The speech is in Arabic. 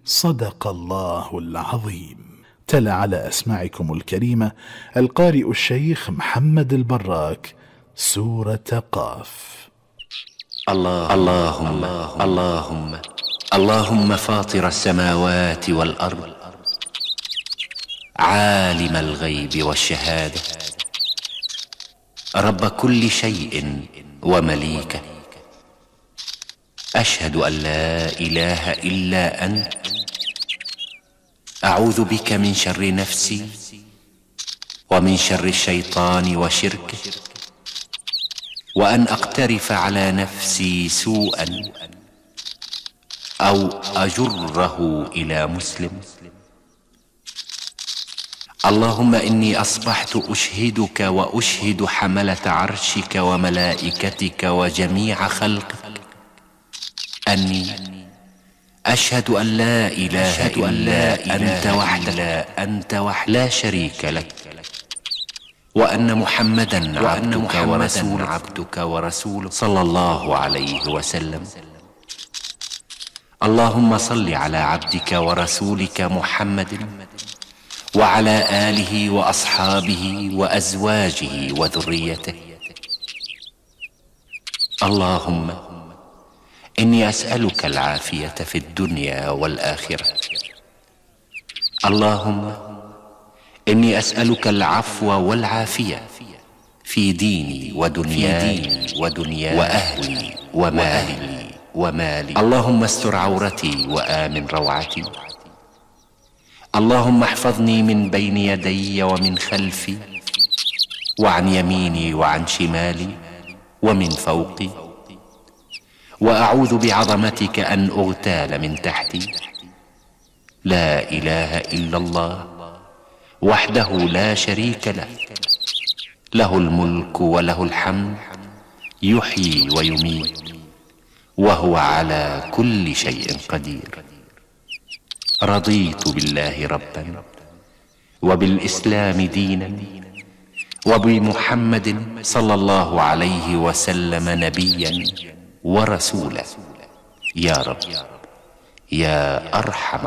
صدق الله العظيم. تلا على أسماعكم الكريمة القارئ الشيخ محمد البراك سورة قاف. اللهم فاطر السماوات والأرض، عالم الغيب والشهادة، رب كل شيء ومليكه، أشهد أن لا إله إلا أنت، أعوذ بك من شر نفسي ومن شر الشيطان وشركه، وأن أقترف على نفسي سوءا أو أجره إلى مسلم. اللهم إني أصبحت أشهدك وأشهد حملة عرشك وملائكتك وجميع خلقك أني أشهد أن لا إله إلا أنت وحدك لا شريك لك، وأن محمدا عبدك ورسولك صلى الله عليه وسلم. اللهم صل على عبدك ورسولك محمد وعلى آله وأصحابه وأزواجه وذريته. اللهم إني أسألك العافية في الدنيا والآخرة. اللهم إني أسألك العفو والعافية في ديني ودنياي وأهلي ومالي. اللهم استر عورتي وآمن روعتي. اللهم احفظني من بين يدي ومن خلفي وعن يميني وعن شمالي ومن فوقي، وأعوذ بعظمتك أن أغتال من تحتي. لا إله إلا الله وحده لا شريك له، له الملك وله الحمد، يحيي ويميت وهو على كل شيء قدير. رضيت بالله ربا وبالإسلام دينا وبمحمد صلى الله عليه وسلم نبيا ورسولا. يا رب يا أرحم